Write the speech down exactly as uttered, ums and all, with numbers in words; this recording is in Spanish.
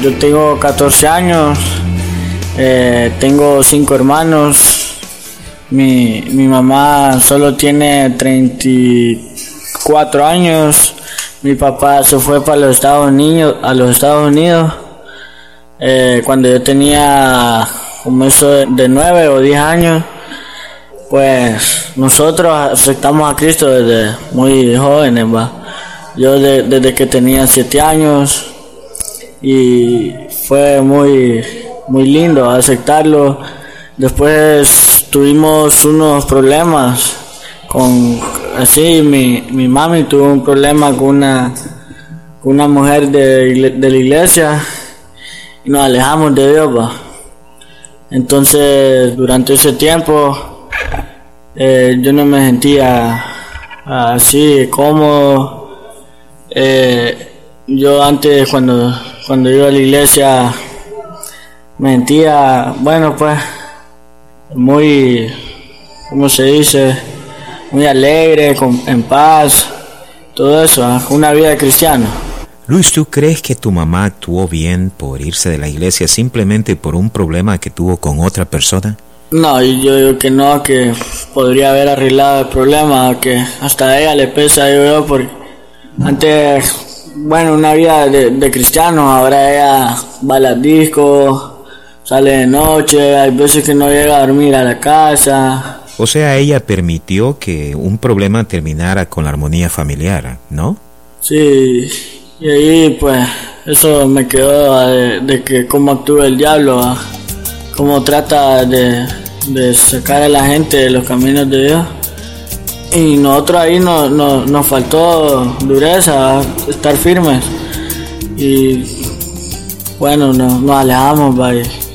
yo tengo catorce años, eh, tengo cinco hermanos, mi, mi mamá solo tiene treinta y cuatro años, mi papá se fue para los Estados Unidos, a los Estados Unidos eh, cuando yo tenía como eso de, de nueve o diez años. Pues nosotros aceptamos a Cristo desde muy jóvenes, va. Yo de, desde que tenía siete años y fue muy muy lindo aceptarlo. Después tuvimos unos problemas con así mi mi mami tuvo un problema con una con una mujer de, de la iglesia y nos alejamos de Dios, va. Entonces durante ese tiempo Eh, yo no me sentía así cómodo. Eh, yo antes cuando cuando iba a la iglesia me sentía, bueno pues, muy, ¿cómo se dice? Muy alegre, con, en paz, todo eso, ¿eh? Una vida de cristiano. Luis, ¿tú crees que tu mamá actuó bien por irse de la iglesia simplemente por un problema que tuvo con otra persona? No, yo digo que no, que podría haber arreglado el problema, que hasta a ella le pesa, yo veo, porque antes, bueno, una vida de, de cristiano, ahora ella va a las discos, sale de noche, hay veces que no llega a dormir a la casa. O sea, ella permitió que un problema terminara con la armonía familiar, ¿no? Sí, y ahí pues eso me quedó de, de que cómo actúa el diablo, ¿eh? Cómo trata de, de sacar a la gente de los caminos de Dios. Y nosotros ahí no, no, nos faltó dureza, estar firmes. Y bueno, no, nos alejamos, bye.